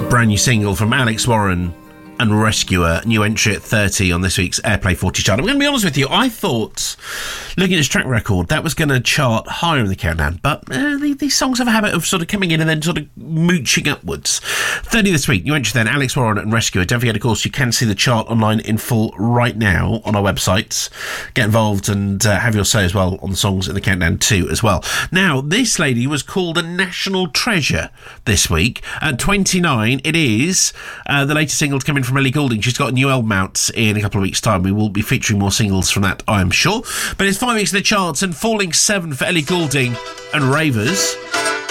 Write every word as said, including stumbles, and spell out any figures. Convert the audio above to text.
Brand new single from Alex Warren and Rescuer, new entry at thirty on this week's Airplay forty chart. I'm going to be honest with you, I thought, looking at this track record, that was going to chart higher in the countdown, but uh, these songs have a habit of sort of coming in and then sort of mooching upwards. thirty this week, new entry then, Alex Warren and Rescuer. Don't forget, of course, you can see the chart online in full right now on our websites. Get involved and uh, have your say as well on the songs in the countdown too as well. Now, this lady was called a national treasure this week. At twenty-nine, it is uh, the latest single to come in from Ellie Goulding. She's got a new album out in a couple of weeks' time. We will be featuring more singles from that, I am sure. But it's five weeks in the charts and falling seven for Ellie Goulding and Ravers.